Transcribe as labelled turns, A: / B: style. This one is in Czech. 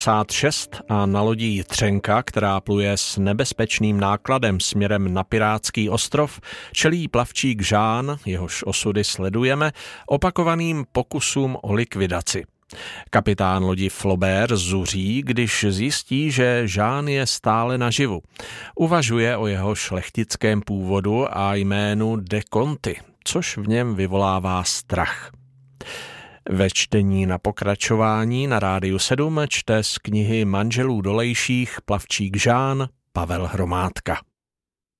A: 56 a na lodi Jitřenka, která pluje s nebezpečným nákladem směrem na Pirátský ostrov, čelí plavčík Žán, jehož osudy sledujeme, opakovaným pokusům o likvidaci. Kapitán lodi Flaubert zuří, když zjistí, že Žán je stále naživu. Uvažuje o jeho šlechtickém původu a jménu de Conti, což v něm vyvolává strach. Ve čtení na pokračování na Rádiu 7 čte z knihy Manželů Dolejších plavčík Žán Pavel Hromádka.